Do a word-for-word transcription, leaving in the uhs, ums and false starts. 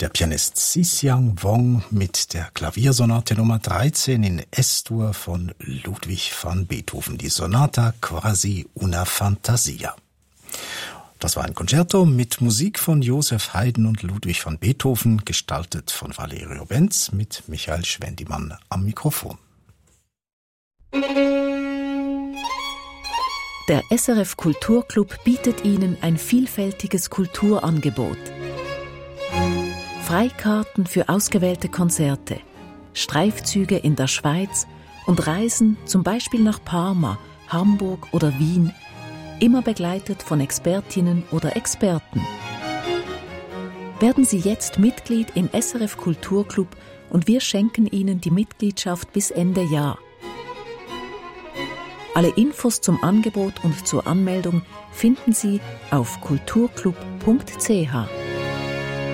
Der Pianist Xixiang Wong mit der Klaviersonate Nummer dreizehn in S-Dur von Ludwig van Beethoven, die Sonata Quasi una Fantasia. Das war ein Concerto mit Musik von Joseph Haydn und Ludwig van Beethoven, gestaltet von Valerio Benz mit Michael Schwendimann am Mikrofon. Der S R F Kulturclub bietet Ihnen ein vielfältiges Kulturangebot. Freikarten für ausgewählte Konzerte, Streifzüge in der Schweiz und Reisen zum Beispiel nach Parma, Hamburg oder Wien, immer begleitet von Expertinnen oder Experten. Werden Sie jetzt Mitglied im S R F Kulturclub und wir schenken Ihnen die Mitgliedschaft bis Ende Jahr. Alle Infos zum Angebot und zur Anmeldung finden Sie auf kulturclub punkt c h.